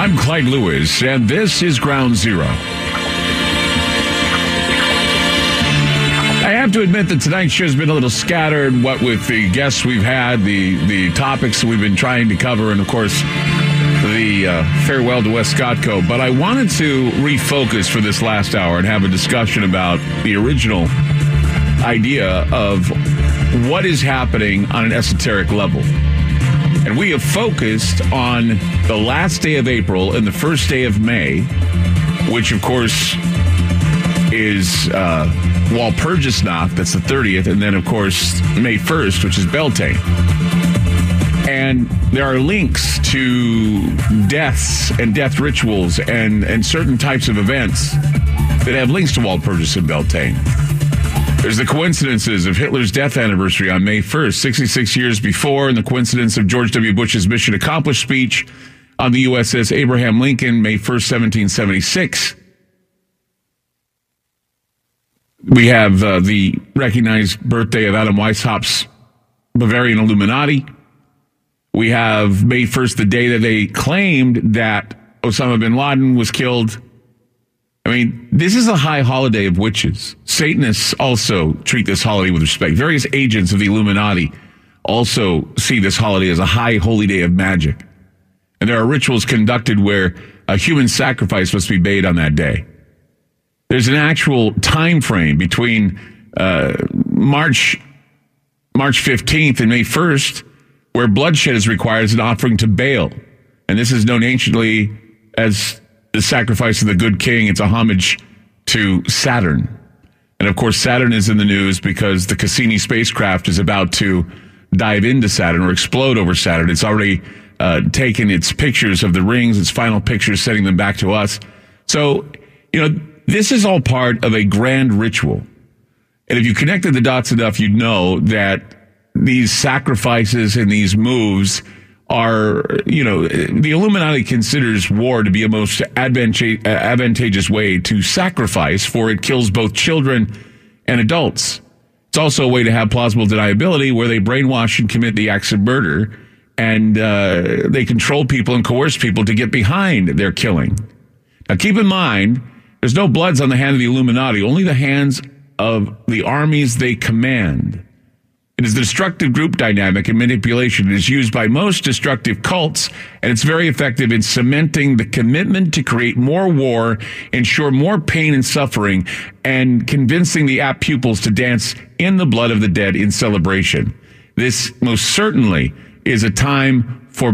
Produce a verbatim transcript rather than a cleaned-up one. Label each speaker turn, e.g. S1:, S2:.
S1: I'm Clyde Lewis, and this is Ground Zero. I have to admit that tonight's show has been a little scattered, what with the guests we've had, the, the topics we've been trying to cover, and, of course, the uh, farewell to Wes Scotco. But I wanted to refocus for this last hour and have a discussion about the original idea of what is happening on an esoteric level. And we have focused on the last day of April and the first day of May, which, of course, is uh, Walpurgisnacht, that's the thirtieth, and then, of course, May first, which is Beltane. And there are links to deaths and death rituals and, and certain types of events that have links to Walpurgis and Beltane. There's the coincidences of Hitler's death anniversary on May first, sixty-six years before, and the coincidence of George W. Bush's Mission Accomplished speech on the U S S Abraham Lincoln, May first, seventeen seventy-six. We have uh, the recognized birthday of Adam Weishaupt's Bavarian Illuminati. We have May first, the day that they claimed that Osama bin Laden was killed. I mean, this is a high holiday of witches. Satanists also treat this holiday with respect. Various agents of the Illuminati also see this holiday as a high holy day of magic. And there are rituals conducted where a human sacrifice must be made on that day. There's an actual time frame between uh, March March fifteenth and May first where bloodshed is required as an offering to Baal. And this is known anciently as the sacrifice of the good king. It's a homage to Saturn. And, of course, Saturn is in the news because the Cassini spacecraft is about to dive into Saturn or explode over Saturn. It's already uh, taken its pictures of the rings, its final pictures, sending them back to us. So, you know, this is all part of a grand ritual. And if you connected the dots enough, you'd know that these sacrifices and these moves are, you know, the Illuminati considers war to be a most advantageous way to sacrifice, for it kills both children and adults. It's also a way to have plausible deniability where they brainwash and commit the acts of murder, and uh, they control people and coerce people to get behind their killing. Now, keep in mind, there's no bloods on the hand of the Illuminati, only the hands of the armies they command. It is the destructive group dynamic and manipulation. It is used by most destructive cults, and it's very effective in cementing the commitment to create more war, ensure more pain and suffering, and convincing the apt pupils to dance in the blood of the dead in celebration. This most certainly is a time